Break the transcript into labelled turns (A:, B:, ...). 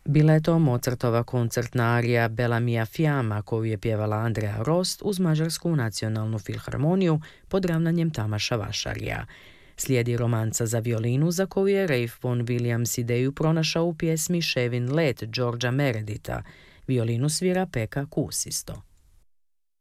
A: Bila je to Mozartova koncertna arija Bella mia fiamma koju je pjevala Andrea Rost uz Mađarsku nacionalnu filharmoniju pod ravnanjem Tamaša Vašarija. Slijedi romanca za violinu za koju je Ralph Vaughan Williams ideju pronašao u pjesmi Ševin let Georgea Mereditha. Violinu svira Pekka Kuusisto.